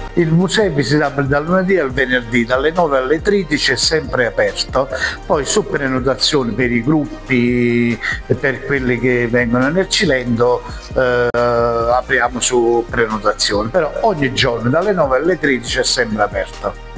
Il museo è visitabile dal lunedì al venerdì, dalle 9 alle 13 è sempre aperto, poi su prenotazione per i gruppi e per quelli che vengono nel Cilento apriamo su prenotazione, però ogni giorno dalle 9 alle 13 è sempre aperto.